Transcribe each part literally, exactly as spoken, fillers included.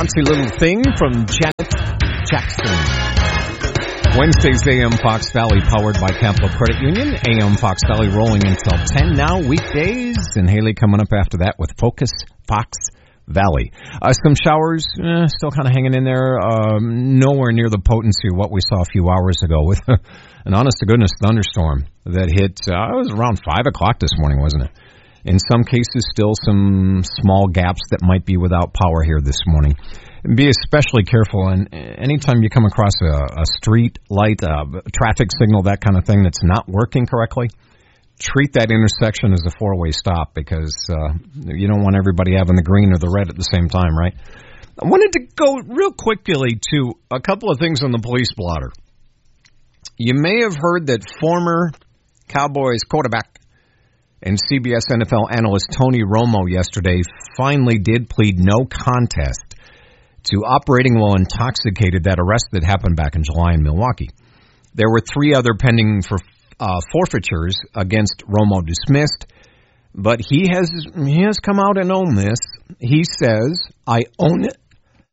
Bouncy Little Thing from Janet Jackson. Wednesday's A M Fox Valley, powered by Capital Credit Union. A M Fox Valley rolling until ten now, weekdays. And Haley coming up after that with Focus Fox Valley. Uh, some showers, eh, still kind of hanging in there. Um, nowhere near the potency of what we saw a few hours ago with an honest-to-goodness thunderstorm that hit, uh, it was around five o'clock this morning, wasn't it? In some cases, still some small gaps that might be without power here this morning. Be especially careful, and anytime you come across a, a street light, a traffic signal, that kind of thing that's not working correctly, treat that intersection as a four-way stop because uh, you don't want everybody having the green or the red at the same time, right? I wanted to go real quickly to a couple of things on the police blotter. You may have heard that former Cowboys quarterback and C B S N F L analyst Tony Romo yesterday finally did plead no contest to operating while intoxicated, that arrest that happened back in July in Milwaukee. There were three other pending for uh, forfeitures against Romo dismissed, but he has he has come out and owned this. He says, I own it.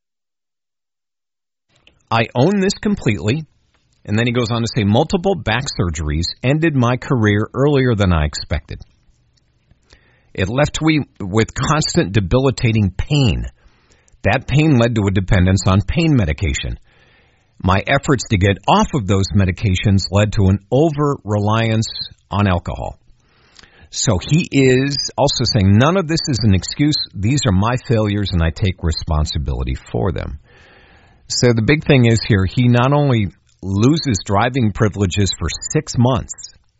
I own this completely. And then he goes on to say, multiple back surgeries ended my career earlier than I expected. It left me with constant debilitating pain. That pain led to a dependence on pain medication. My efforts to get off of those medications led to an over-reliance on alcohol. So he is also saying, none of this is an excuse. These are my failures, and I take responsibility for them. So the big thing is here, he not only loses driving privileges for six months,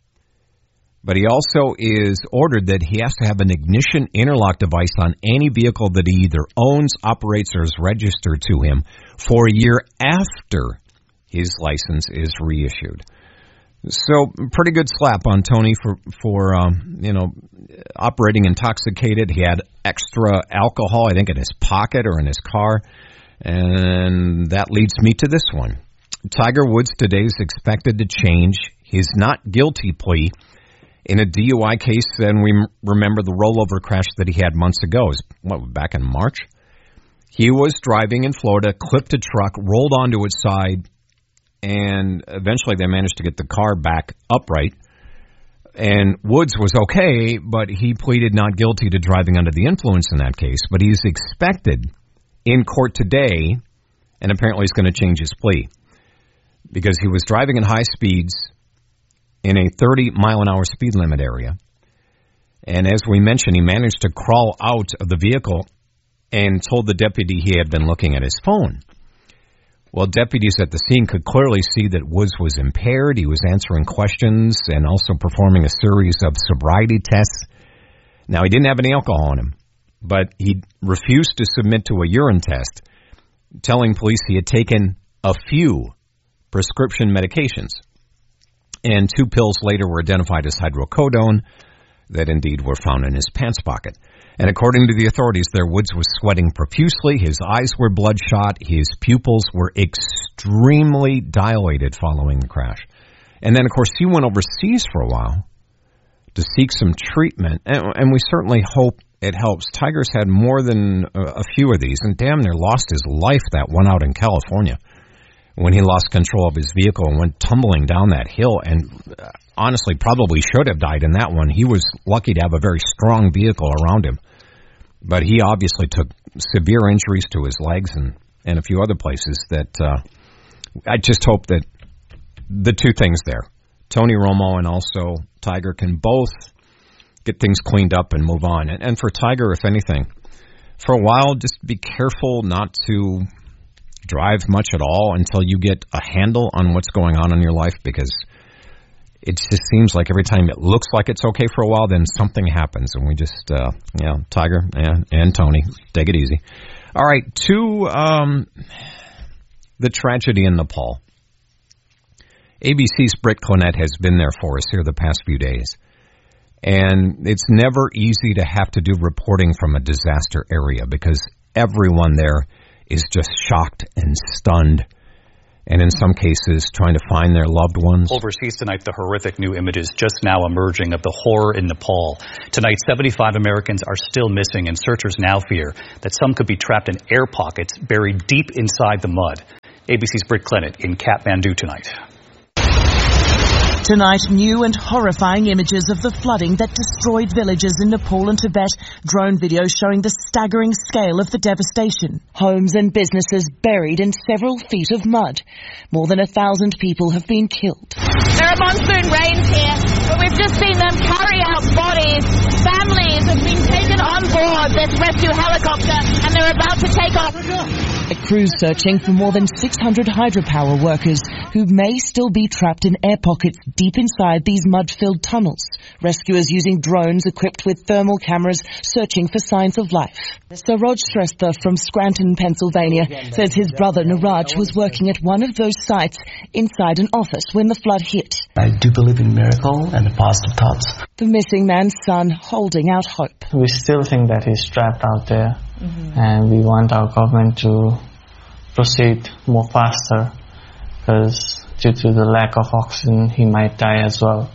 but he also is ordered that he has to have an ignition interlock device on any vehicle that he either owns, operates, or is registered to him for a year after his license is reissued. So, pretty good slap on Tony for, for um, you know, operating intoxicated. He had extra alcohol, I think, in his pocket or in his car. And that leads me to this one. Tiger Woods today is expected to change his not guilty plea in a D U I case, and we remember the rollover crash that he had months ago. It was, what, back in March? He was driving in Florida, clipped a truck, rolled onto its side, and eventually they managed to get the car back upright. And Woods was okay, but he pleaded not guilty to driving under the influence in that case. But he's expected in court today, and apparently he's going to change his plea, because he was driving at high speeds in a thirty mile an hour speed limit area. And as we mentioned, he managed to crawl out of the vehicle and told the deputy he had been looking at his phone. Well, deputies at the scene could clearly see that Woods was impaired. He was answering questions and also performing a series of sobriety tests. Now, he didn't have any alcohol on him, but he refused to submit to a urine test, telling police he had taken a few prescription medications. And two pills later were identified as hydrocodone that indeed were found in his pants pocket. And according to the authorities there, Woods was sweating profusely. His eyes were bloodshot. His pupils were extremely dilated following the crash. And then, of course, he went overseas for a while to seek some treatment. And, and we certainly hope it helps. Tiger's had more than a, a few of these, and damn near lost his life that one out in California, when he lost control of his vehicle and went tumbling down that hill, and uh, honestly probably should have died in that one. He was lucky to have a very strong vehicle around him, but he obviously took severe injuries to his legs and, and a few other places that uh, I just hope that the two things there, Tony Romo and also Tiger, can both get things cleaned up and move on. And, and for Tiger, if anything, for a while, just be careful not to drive much at all until you get a handle on what's going on in your life, because it just seems like every time it looks like it's okay for a while, then something happens, and we just, uh, you know, Tiger and, and Tony, take it easy. All right, to um, the tragedy in Nepal. A B C's Britt Clonette has been there for us here the past few days, and it's never easy to have to do reporting from a disaster area because everyone there is just shocked and stunned and in some cases trying to find their loved ones. Overseas tonight, the horrific new images just now emerging of the horror in Nepal. Tonight, seventy-five Americans are still missing, and searchers now fear that some could be trapped in air pockets buried deep inside the mud. A B C's Britt Clennett in Kathmandu tonight. Tonight, new and horrifying images of the flooding that destroyed villages in Nepal and Tibet. Drone videos showing the staggering scale of the devastation. Homes and businesses buried in several feet of mud. More than a thousand people have been killed. There are monsoon rains here, but we've just seen them carry out bodies. Families have been taken on board this rescue helicopter, and they're about to take off. A crew searching for more than six hundred hydropower workers who may still be trapped in air pockets deep inside these mud-filled tunnels. Rescuers using drones equipped with thermal cameras searching for signs of life. Saroj Shrestha from Scranton, Pennsylvania, says his brother Niraj was working at one of those sites inside an office when the flood hit. I do believe in miracle and positive thoughts. The missing man's son holding out hope. We still think that he's trapped out there, mm-hmm. and we want our government to proceed more faster, because due to the lack of oxygen, he might die as well.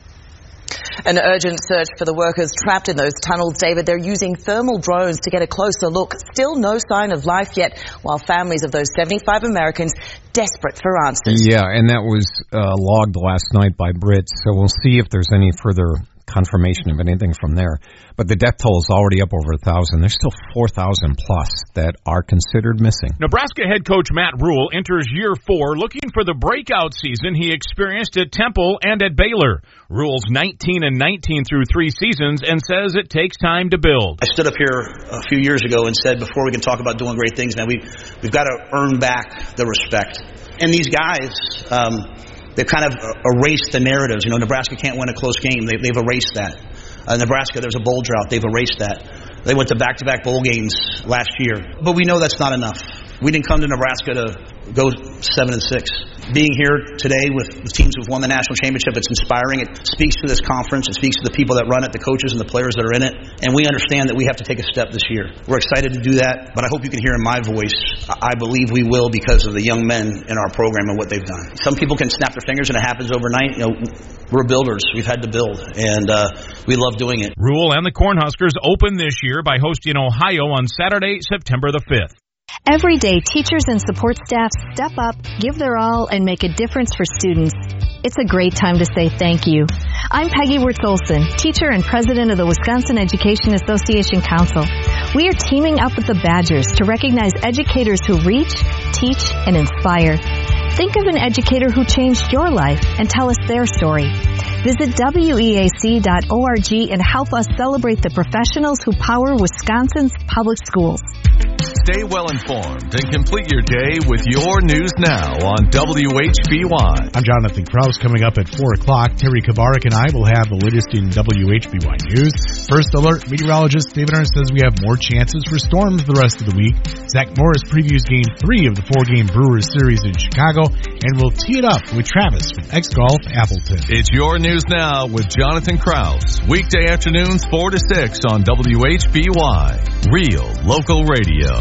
An urgent search for the workers trapped in those tunnels, David. They're using thermal drones to get a closer look. Still no sign of life yet, while families of those seventy-five Americans desperate for answers. Yeah, and that was uh, logged last night by Brits, so we'll see if there's any further confirmation of anything from there. But the death toll is already up over a thousand. There's still four thousand plus that are considered missing. Nebraska head coach Matt Rhule enters year four looking for the breakout season he experienced at Temple and at Baylor. Rhule's nineteen and nineteen through three seasons and says it takes time to build. I stood up here a few years ago and said, before we can talk about doing great things, man, we, we've got to earn back the respect. And these guys, um, they've kind of erased the narratives. You know, Nebraska can't win a close game. They, they've erased that. Uh, Nebraska, there's a bowl drought. They've erased that. They went to back-to-back bowl games last year. But we know that's not enough. We didn't come to Nebraska to go seven and six. Being here today with the teams who've won the national championship, it's inspiring. It speaks to this conference. It speaks to the people that run it, the coaches and the players that are in it. And we understand that we have to take a step this year. We're excited to do that, but I hope you can hear in my voice, I believe we will because of the young men in our program and what they've done. Some people can snap their fingers and it happens overnight. You know, we're builders. We've had to build, and uh, we love doing it. Rhule and the Cornhuskers open this year by hosting Ohio on Saturday, September the fifth. Every day, teachers and support staff step up, give their all, and make a difference for students. It's a great time to say thank you. I'm Peggy Wirtz-Olson, teacher and president of the Wisconsin Education Association Council. We are teaming up with the Badgers to recognize educators who reach, teach, and inspire. Think of an educator who changed your life and tell us their story. Visit W E A C dot org and help us celebrate the professionals who power Wisconsin's public schools. Stay well informed and complete your day with your news now on W H B Y. I'm Jonathan Krause. Coming up at four o'clock, Terry Kavarik and I will have the latest in W H B Y news. First alert, meteorologist David Arndt says we have more chances for storms the rest of the week. Zach Morris previews game three of the four-game Brewers series in Chicago, and we'll tee it up with Travis from X Golf Appleton. It's your news now with Jonathan Krause. Weekday afternoons four to six on W H B Y. Real local radio.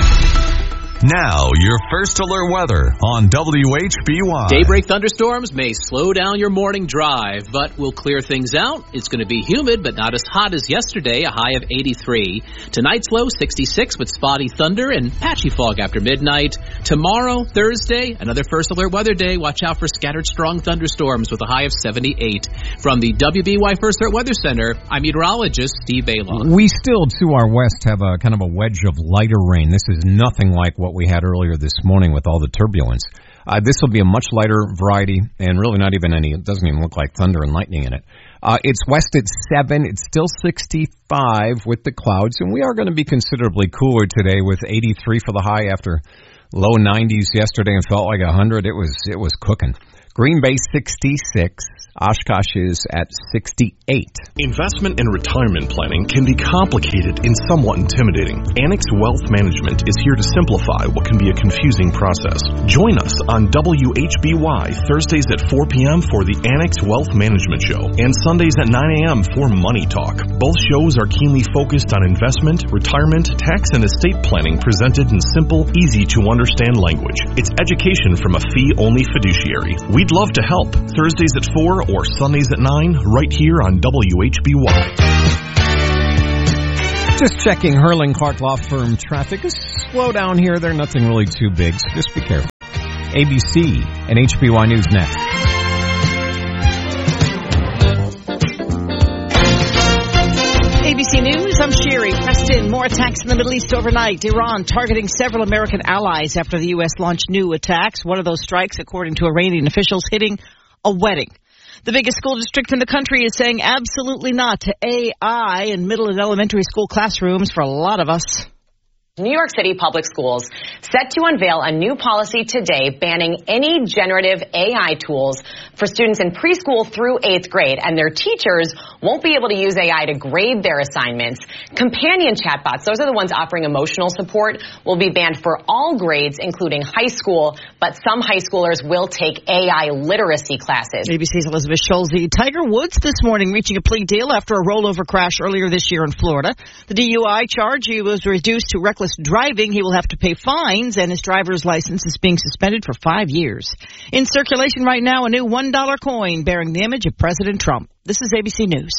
Now, your first alert weather on W H B Y. Daybreak thunderstorms may slow down your morning drive, but will clear things out. It's going to be humid, but not as hot as yesterday, a high of eighty-three. Tonight's low, sixty-six, with spotty thunder and patchy fog after midnight. Tomorrow, Thursday, another first alert weather day. Watch out for scattered strong thunderstorms with a high of seventy-eight. From the W B Y First Alert Weather Center, I'm meteorologist Steve Baylon. We still, to our west, have a kind of a wedge of lighter rain. This is nothing like what we had earlier this morning with all the turbulence. Uh, this will be a much lighter variety, and really not even any, it doesn't even look like thunder and lightning in it. Uh, it's west at seven, it's still sixty-five with the clouds, and we are going to be considerably cooler today with eighty-three for the high after low nineties yesterday and felt like one hundred. It was, it was cooking. Green Bay sixty-six. Oshkosh is at sixty-eight. Investment and retirement planning can be complicated and somewhat intimidating. Annex Wealth Management is here to simplify what can be a confusing process. Join us on W H B Y Thursdays at four p.m. for the Annex Wealth Management Show and Sundays at nine a.m. for Money Talk. Both shows are keenly focused on investment, retirement, tax, and estate planning presented in simple, easy-to-understand language. It's education from a fee-only fiduciary. We'd love to help. Thursdays at four or Sundays at nine, right here on W H B Y. Just checking Hurling Clark Law Firm traffic. A slow down here. They're nothing really too big, so just be careful. A B C and H B Y News next. A B C News, I'm Sherry. Preston, more attacks in the Middle East overnight. Iran targeting several American allies after the U S launched new attacks. One of those strikes, according to Iranian officials, hitting a wedding. The biggest school district in the country is saying absolutely not to A I in middle and elementary school classrooms for a lot of us. New York City Public Schools set to unveil a new policy today banning any generative A I tools for students in preschool through eighth grade, and their teachers won't be able to use A I to grade their assignments. Companion chatbots, those are the ones offering emotional support, will be banned for all grades, including high school, but some high schoolers will take A I literacy classes. A B C's Elizabeth Schulze. Tiger Woods this morning reaching a plea deal after a rollover crash earlier this year in Florida. The D U I charge he was reduced to reckless driving. He will have to pay fines, and his driver's license is being suspended for five years. In circulation right now, a new one dollar coin bearing the image of President Trump. This is A B C News.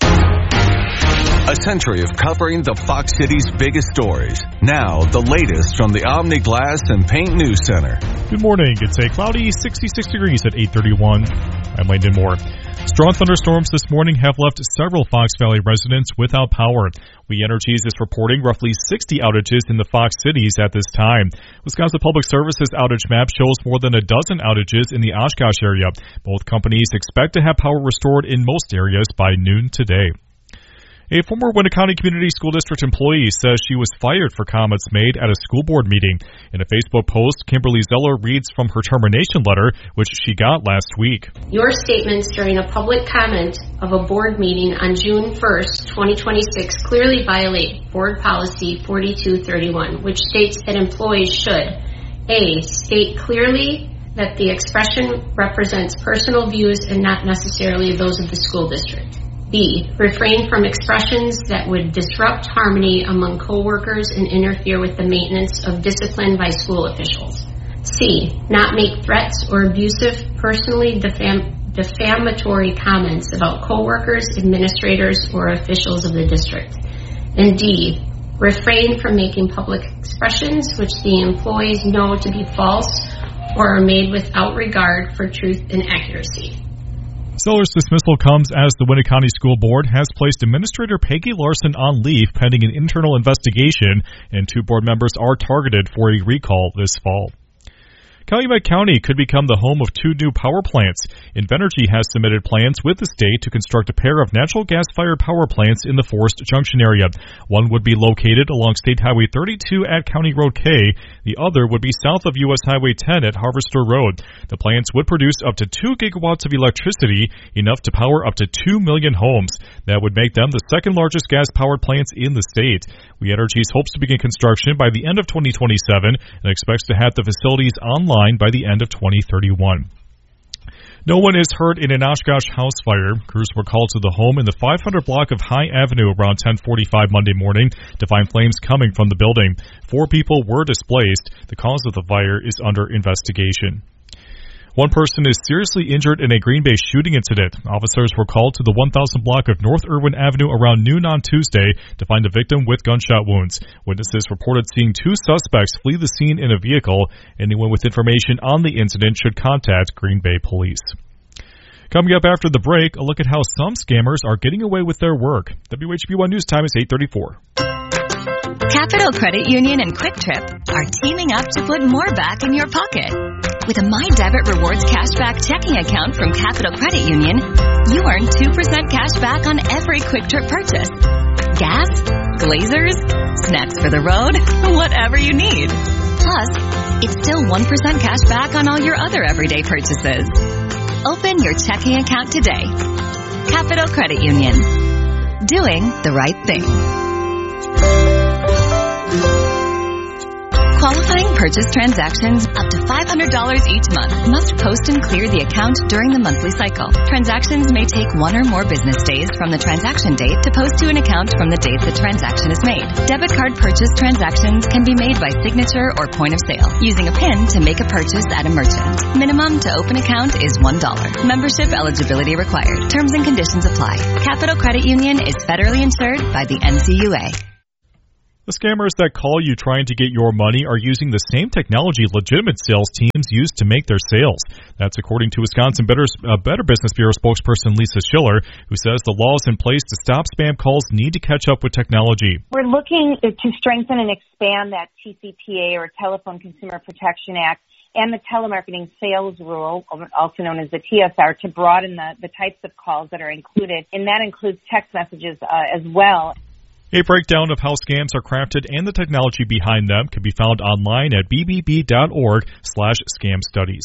A century of covering the Fox City's biggest stories. Now, the latest from the Omni Glass and Paint News Center. Good morning. It's a cloudy sixty-six degrees at eight thirty-one. I'm Landon Moore. Strong thunderstorms this morning have left several Fox Valley residents without power. We Energies is reporting roughly sixty outages in the Fox cities at this time. Wisconsin Public Service's outage map shows more than a dozen outages in the Oshkosh area. Both companies expect to have power restored in most areas by noon today. A former Winneconne Community School District employee says she was fired for comments made at a school board meeting. In a Facebook post, Kimberly Zeller reads from her termination letter, which she got last week. Your statements during a public comment of a board meeting on June first, twenty twenty-six clearly violate Board Policy forty-two thirty-one, which states that employees should A. State clearly that the expression represents personal views and not necessarily those of the school district. B. Refrain from expressions that would disrupt harmony among coworkers and interfere with the maintenance of discipline by school officials. C. Not make threats or abusive, personally defam- defamatory comments about coworkers, administrators, or officials of the district. And D. Refrain from making public expressions which the employees know to be false or are made without regard for truth and accuracy. Zeller's dismissal comes as the Winneconne School Board has placed Administrator Peggy Larson on leave pending an internal investigation, and two board members are targeted for a recall this fall. Calumet County could become the home of two new power plants. Invenergy has submitted plans with the state to construct a pair of natural gas-fired power plants in the Forest Junction area. One would be located along State Highway thirty-two at County Road K. The other would be south of U S Highway ten at Harvester Road. The plants would produce up to two gigawatts of electricity, enough to power up to two million homes. That would make them the second largest gas-powered plants in the state. We Energies hopes to begin construction by the end of twenty twenty-seven and expects to have the facilities online by the end of twenty thirty-one. No one is hurt in an Oshkosh house fire. Crews were called to the home in the five hundred block of High Avenue around ten forty-five Monday morning to find flames coming from the building. Four people were displaced. The cause of the fire is under investigation. One person is seriously injured in a Green Bay shooting incident. Officers were called to the one thousand block of North Irwin Avenue around noon on Tuesday to find a victim with gunshot wounds. Witnesses reported seeing two suspects flee the scene in a vehicle. Anyone with information on the incident should contact Green Bay Police. Coming up after the break, a look at how some scammers are getting away with their work. W H B one News Time is eight thirty-four. Capital Credit Union and Quick Trip are teaming up to put more back in your pocket. With a My Debit Rewards cashback checking account from Capital Credit Union, you earn two percent cash back on every Quick Trip purchase. Gas, Glazers, snacks for the road, whatever you need. Plus, it's still one percent cash back on all your other everyday purchases. Open your checking account today. Capital Credit Union. Doing the right thing. Qualifying purchase transactions up to five hundred dollars each month must post and clear the account during the monthly cycle. Transactions may take one or more business days from the transaction date to post to an account from the date the transaction is made. Debit card purchase transactions can be made by signature or point of sale, using a PIN to make a purchase at a merchant. Minimum to open account is one dollar. Membership eligibility required. Terms and conditions apply. Capital Credit Union is federally insured by the N C U A. The scammers that call you trying to get your money are using the same technology legitimate sales teams use to make their sales. That's according to Wisconsin Better, uh, Better Business Bureau spokesperson Lisa Schiller, who says the laws in place to stop spam calls need to catch up with technology. We're looking to strengthen and expand that T C P A, or Telephone Consumer Protection Act, and the telemarketing sales rule, also known as the T S R, to broaden the, the types of calls that are included, and that includes text messages uh, as well. A breakdown of how scams are crafted and the technology behind them can be found online at b b b dot org slash scam studies.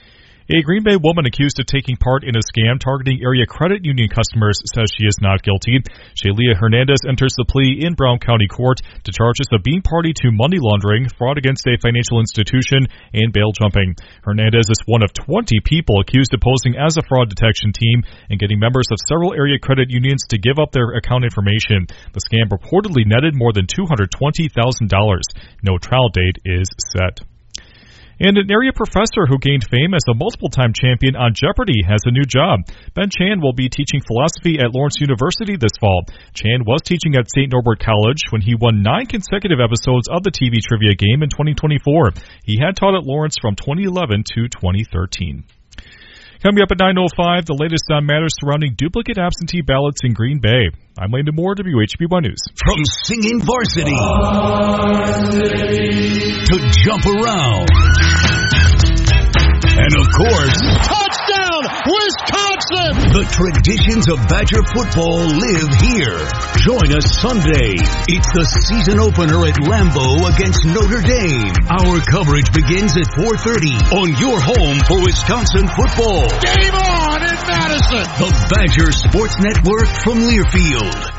A Green Bay woman accused of taking part in a scam targeting area credit union customers says she is not guilty. Shalia Hernandez enters the plea in Brown County Court to charges of being party to money laundering, fraud against a financial institution, and bail jumping. Hernandez is one of twenty people accused of posing as a fraud detection team and getting members of several area credit unions to give up their account information. The scam reportedly netted more than two hundred twenty thousand dollars. No trial date is set. And an area professor who gained fame as a multiple-time champion on Jeopardy has a new job. Ben Chan will be teaching philosophy at Lawrence University this fall. Chan was teaching at Saint Norbert College when he won nine consecutive episodes of the T V trivia game in twenty twenty-four. He had taught at Lawrence from twenty eleven to twenty thirteen. Coming up at nine oh five, the latest on matters surrounding duplicate absentee ballots in Green Bay. I'm Landon Moore, W H B one News. From singing varsity, varsity to jump around, and of course, touchdown, Wisconsin! The traditions of Badger football live here. Join us Sunday. It's the season opener at Lambeau against Notre Dame. Our coverage begins at four thirty on your home for Wisconsin football. Game on in Madison! The Badger Sports Network from Learfield.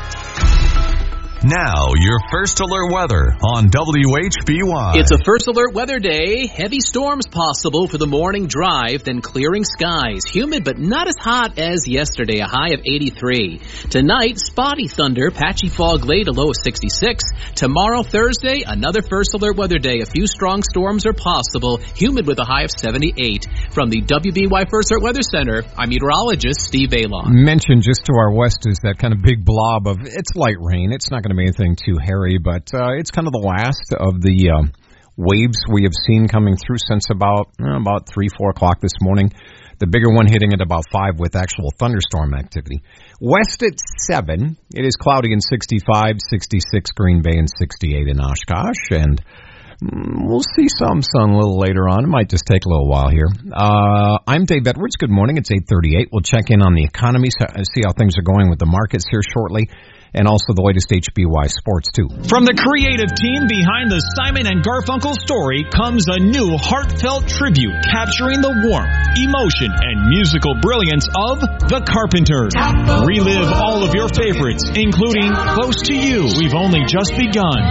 Now, your First Alert weather on W H B Y. It's a First Alert weather day. Heavy storms possible for the morning drive, then clearing skies. Humid, but not as hot as yesterday, a high of eighty-three. Tonight, spotty thunder, patchy fog late, a low of sixty-six. Tomorrow, Thursday, another First Alert weather day. A few strong storms are possible. Humid with a high of seventy-eight. From the W B Y First Alert Weather Center, I'm meteorologist Steve Baylon. Mentioned just to our west is that kind of big blob of, it's light rain. It's not going to be anything too hairy, but uh, it's kind of the last of the uh, waves we have seen coming through since about uh, about three, four o'clock this morning. The bigger one hitting at about five with actual thunderstorm activity. West at seven, it is cloudy in sixty-five, sixty-six Green Bay, and sixty-eight in Oshkosh, and mm, we'll see some sun a little later on. It might just take a little while here. Uh, I'm Dave Edwards. Good morning. It's eight thirty-eight. We'll check in on the economy, see how things are going with the markets here shortly, and also the latest H B Y sports, too. From the creative team behind the Simon and Garfunkel story comes a new heartfelt tribute capturing the warmth, emotion, and musical brilliance of The Carpenters. Relive all of your favorites, including Close to You, We've Only Just Begun,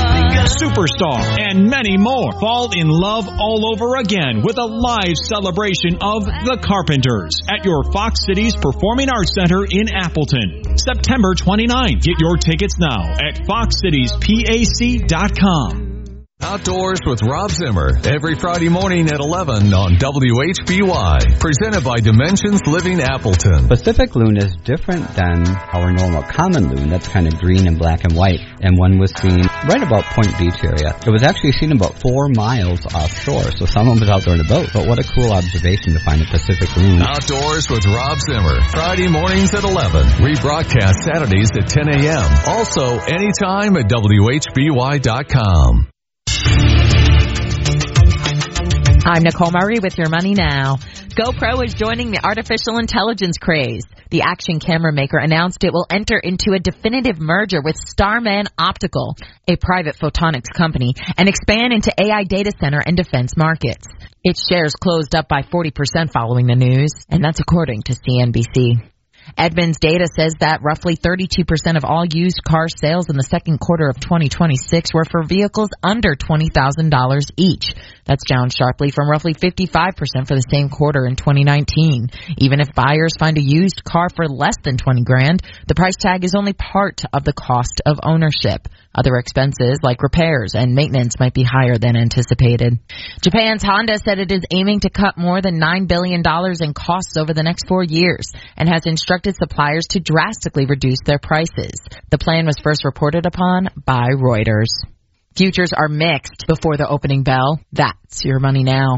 Superstar, and many more. Fall in love all over again with a live celebration of The Carpenters at your Fox Cities Performing Arts Center in Appleton, September twenty-ninth. Get your tickets now at fox cities pac dot com. Outdoors with Rob Zimmer, every Friday morning at eleven on W H B Y. Presented by Dimensions Living Appleton. Pacific loon is different than our normal common loon. That's kind of green and black and white. And one was seen right about Point Beach area. It was actually seen about four miles offshore, so someone was out there in a boat. But what a cool observation to find a Pacific loon. Outdoors with Rob Zimmer, Friday mornings at eleven. Rebroadcast Saturdays at ten a.m. Also, anytime at W H B Y dot com. I'm Nicole Murray with your Money Now. GoPro is joining the artificial intelligence craze. The action camera maker announced it will enter into a definitive merger with Starman Optical, a private photonics company, and expand into A I data center and defense markets. Its shares closed up by forty percent following the news, and that's according to C N B C. Edmunds data says that roughly thirty-two percent of all used car sales in the second quarter of twenty twenty-six were for vehicles under twenty thousand dollars each. That's down sharply from roughly fifty-five percent for the same quarter in twenty nineteen. Even if buyers find a used car for less than twenty grand, the price tag is only part of the cost of ownership. Other expenses like repairs and maintenance might be higher than anticipated. Japan's Honda said it is aiming to cut more than nine billion dollars in costs over the next four years and has instructed suppliers to drastically reduce their prices. The plan was first reported upon by Reuters. Futures are mixed before the opening bell. That's your money now.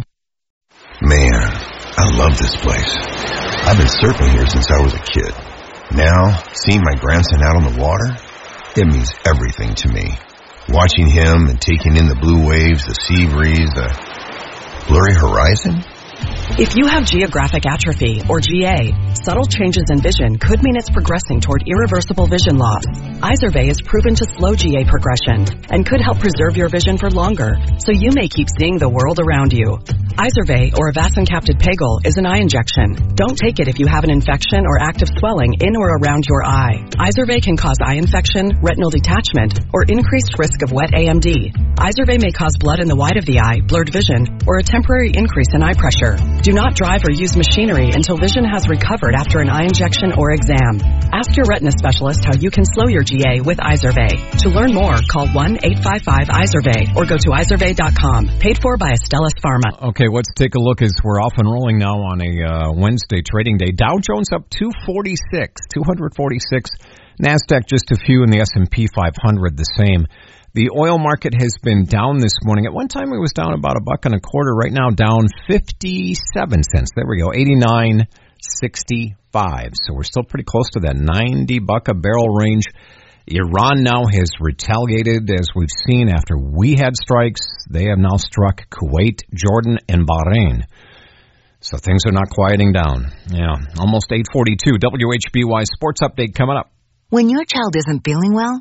Man, I love this place. I've been surfing here since I was a kid. Now, seeing my grandson out on the water, it means everything to me. Watching him and taking in the blue waves, the sea breeze, the blurry horizon. If you have geographic atrophy, or G A, subtle changes in vision could mean it's progressing toward irreversible vision loss. Izervay is proven to slow G A progression and could help preserve your vision for longer, so you may keep seeing the world around you. Izervay, or avacincaptad pegol, is an eye injection. Don't take it if you have an infection or active swelling in or around your eye. Izervay can cause eye infection, retinal detachment, or increased risk of wet A M D. Izervay may cause blood in the white of the eye, blurred vision, or a temporary increase in eye pressure. Do not drive or use machinery until vision has recovered after an eye injection or exam. Ask your retina specialist how you can slow your G A with Izervay. To learn more, call one eight five five Izervay or go to izervay dot com. Paid for by Astellas Pharma. Okay, let's take a look as we're off and rolling now on a uh, Wednesday trading day. Dow Jones up two forty-six, two forty-six. NASDAQ just a few, and the S and P five hundred the same. The oil market has been down this morning. At one time it was down about a buck and a quarter. Right now down fifty-seven cents. There we go, eighty-nine sixty-five. So we're still pretty close to that ninety buck a barrel range. Iran now has retaliated, as we've seen, after we had strikes. They have now struck Kuwait, Jordan, and Bahrain. So things are not quieting down. Yeah, almost eight forty-two. W H B Y Sports Update coming up. When your child isn't feeling well,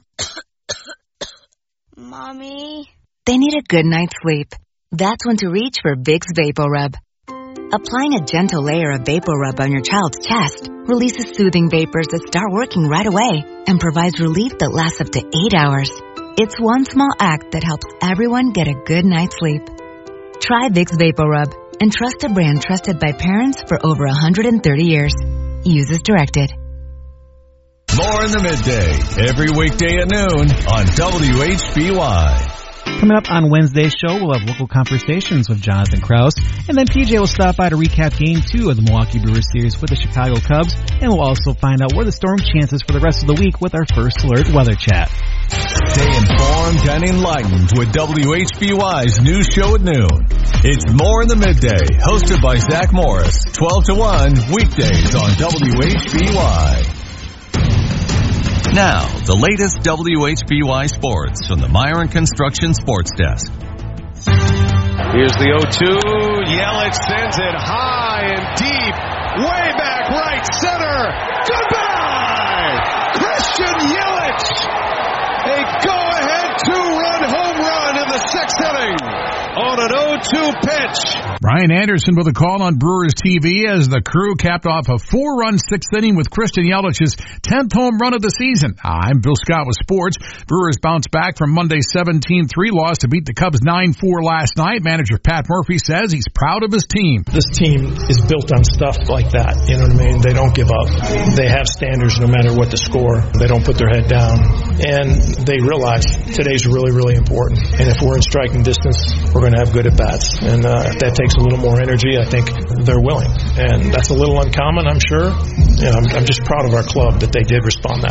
Mommy, they need a good night's sleep. That's when to reach for Vicks VapoRub. Applying a gentle layer of VapoRub on your child's chest releases soothing vapors that start working right away and provides relief that lasts up to eight hours. It's one small act that helps everyone get a good night's sleep. Try Vicks VapoRub and trust a brand trusted by parents for over one hundred thirty years. Use as directed. More in the midday, every weekday at noon on W H B Y. Coming up on Wednesday's show, we'll have local conversations with Jonathan Krause, and then P J will stop by to recap Game two of the Milwaukee Brewers series with the Chicago Cubs, and we'll also find out what are the storm chances for the rest of the week with our First Alert weather chat. Stay informed and enlightened with W H B Y's news show at noon. It's More in the Midday, hosted by Zach Morris, twelve to one, weekdays on W H B Y. Now, the latest W H B Y sports from the Myron Construction Sports Desk. Here's the oh two. Yelich sends it high and deep. Way back right center. Goodbye! Christian Yelich! A go-ahead two-run home run in the sixth inning on an oh two pitch. Brian Anderson with a call on Brewers T V as the Crew capped off a four-run sixth inning with Christian Yelich's tenth home run of the season. I'm Bill Scott with sports. Brewers bounced back from Monday's seventeen three loss to beat the Cubs nine four last night. Manager Pat Murphy says he's proud of his team. This team is built on stuff like that. You know what I mean? They don't give up. They have standards no matter what the score. They don't put their head down. And they realize today's really, really important. And if we're in striking distance, we're going to have good at-bats. And uh, if that takes a little more energy, I think they're willing. And that's a little uncommon, I'm sure. You know, I'm, I'm just proud of our club that they did respond that way.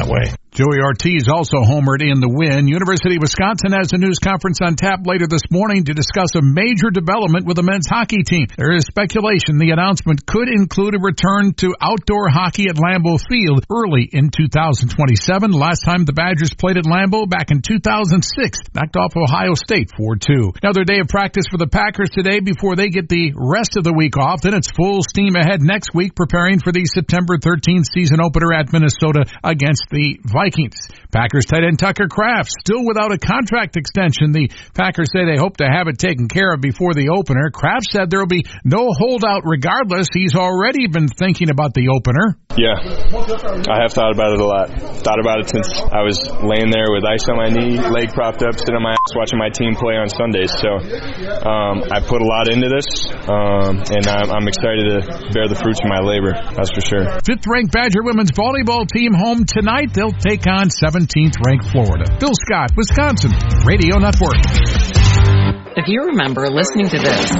Joey Ortiz also homered in the win. University of Wisconsin has a news conference on tap later this morning to discuss a major development with the men's hockey team. There is speculation the announcement could include a return to outdoor hockey at Lambeau Field early in two thousand twenty-seven. Last time the Badgers played at Lambeau back in two thousand six, knocked off Ohio State four two. Another day of practice for the Packers today before they get the rest of the week off. Then it's full steam ahead next week preparing for the September thirteenth season opener at Minnesota against the Vikings. Packers tight end Tucker Kraft still without a contract extension. The Packers say they hope to have it taken care of before the opener. Kraft said there will be no holdout regardless. He's already been thinking about the opener. Yeah, I have thought about it a lot. Thought about it since I was laying there with ice on my knee, leg propped up, sitting on my ass watching my team play on Sundays. So um, I put a lot into this, um, and I'm, I'm excited to bear the fruits of my labor, that's for sure. Fifth-ranked Badger women's volleyball team home tonight. They'll take on seventeenth-ranked Florida. Bill Scott, Wisconsin Radio Network. If you remember listening to this,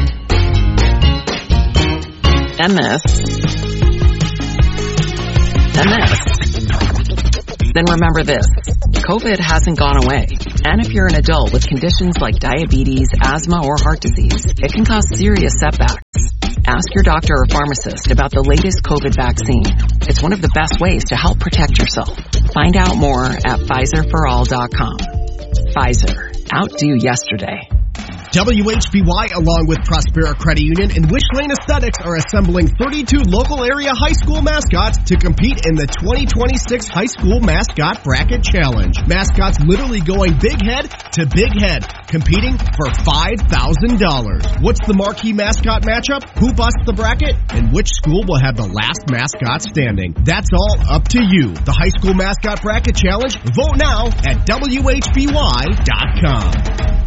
and this, and this, then remember this. COVID hasn't gone away. And if you're an adult with conditions like diabetes, asthma, or heart disease, it can cause serious setbacks. Ask your doctor or pharmacist about the latest COVID vaccine. It's one of the best ways to help protect yourself. Find out more at Pfizer for all dot com. Pfizer. Outdo yesterday. W H B Y, along with Prospera Credit Union and Wish Lane Aesthetics, are assembling thirty-two local area high school mascots to compete in the twenty twenty-six High School Mascot Bracket Challenge. Mascots literally going big head to big head, competing for five thousand dollars. What's the marquee mascot matchup? Who busts the bracket? And which school will have the last mascot standing? That's all up to you. The High School Mascot Bracket Challenge. Vote now at W H B Y dot com.